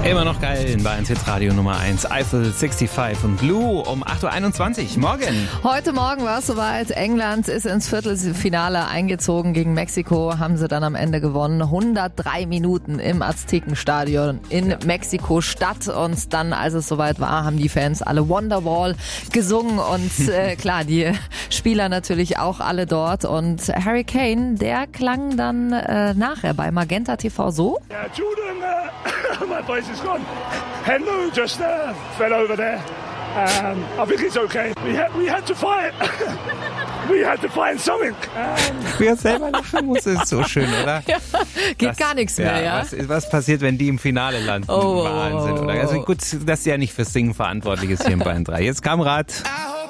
Immer noch geil in Bayern Hitradio Nummer 1. Eiffel 65 und Blue um 8.21 Uhr. Morgen. Heute Morgen war es soweit. England ist ins Viertelfinale eingezogen. Gegen Mexiko haben sie dann am Ende gewonnen. 103 Minuten im Aztekenstadion in Mexiko-Stadt. Und dann, als es soweit war, haben die Fans alle Wonderwall gesungen. Und klar, die Spieler natürlich auch alle dort. Und Harry Kane, der klang dann nachher bei Magenta TV so. Yeah, Jordan, my voice is gone. Henry just fell over there. I think it's okay. We had to fight. We had to find something. Wer selber lachen muss, ist so schön, oder? Ja, geht gar nichts mehr, ja. Was passiert, wenn die im Finale landen? Wahnsinn, oder? Also gut, dass sie ja nicht fürs Singen verantwortlich ist hier in Bayern 3. Jetzt Kamerad.